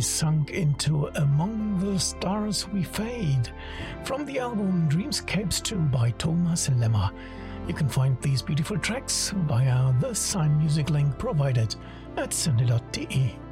sunk into Among the Stars We Fade from the album Dreamscapes 2 by Thomas Lemmer. You can find these beautiful tracks via the Sign Music link provided at synthie.de.